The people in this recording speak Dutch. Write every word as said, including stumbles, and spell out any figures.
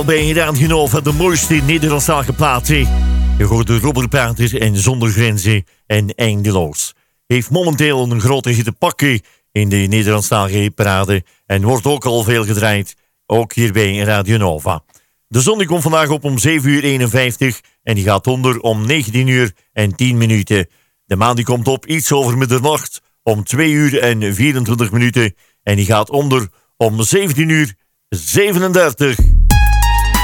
Bij Radio Nova, de mooiste Nederlandstalige plaatsen. Je hoort de Robert Paters en Zonder Grenzen en Eindeloos. Heeft momenteel een grote hit te pakken in de Nederlandstalige parade en wordt ook al veel gedraaid, ook hier bij Radio Nova. De zon die komt vandaag op om zeven uur eenenvijftig en die gaat onder om negentien uur en tien minuten. De maan die komt op iets over middernacht om twee uur en vierentwintig minuten en die gaat onder om zeventien uur zevenendertig.